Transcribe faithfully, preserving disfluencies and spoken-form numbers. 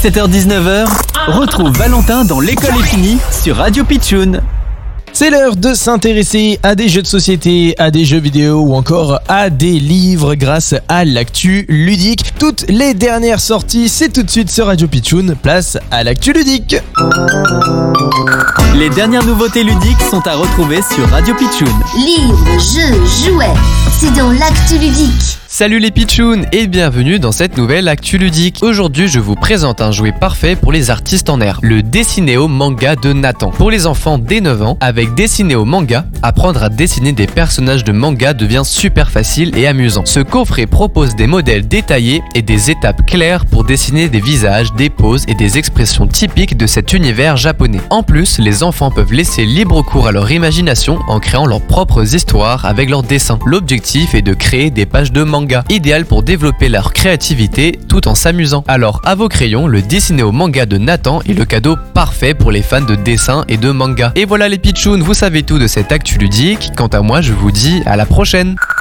dix-sept heures dix-neuf, retrouve Valentin dans L'école est finie sur Radio Pitchoun. C'est l'heure de s'intéresser à des jeux de société, à des jeux vidéo ou encore à des livres grâce à l'actu ludique. Toutes les dernières sorties, c'est tout de suite sur Radio Pitchoun. Place à l'actu ludique. Les dernières nouveautés ludiques sont à retrouver sur Radio Pitchoun. Livres, jeux, jouets, c'est dans l'actu ludique. Salut les Pitchouns et bienvenue dans cette nouvelle actu ludique. Aujourd'hui, je vous présente un jouet parfait pour les artistes en herbe, le Dessineo Manga de Nathan. Pour les enfants dès neuf ans, avec Dessineo Manga, apprendre à dessiner des personnages de manga devient super facile et amusant. Ce coffret propose des modèles détaillés et des étapes claires pour dessiner des visages, des poses et des expressions typiques de cet univers japonais. En plus, les enfants peuvent laisser libre cours à leur imagination en créant leurs propres histoires avec leurs dessins. L'objectif est de créer des pages de manga idéal pour développer leur créativité tout en s'amusant. Alors à vos crayons, le Dessineo Manga de Nathan est le cadeau parfait pour les fans de dessin et de manga. Et voilà les Pitchouns, vous savez tout de cette actu ludique. Quant à moi, je vous dis à la prochaine.